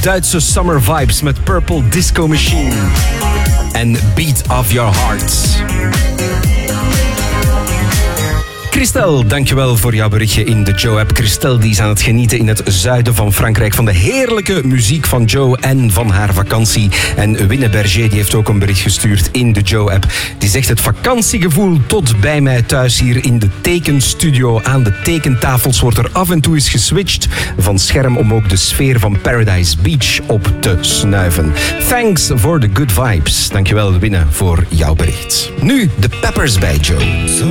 Duitse summer vibes met Purple Disco Machine en Beat of Your Heart. Christel, dankjewel voor jouw berichtje in de Joe-app. Christel die is aan het genieten in het zuiden van Frankrijk van de heerlijke muziek van Joe en van haar vakantie. En Winne Berger die heeft ook een bericht gestuurd in de Joe-app. Die zegt het vakantiegevoel tot bij mij thuis hier in de tekenstudio. Aan de tekentafels wordt er af en toe eens geswitcht van scherm om ook de sfeer van Paradise Beach op te snuiven. Thanks for the good vibes. Dankjewel Winne voor jouw bericht. Nu de Peppers bij Joe.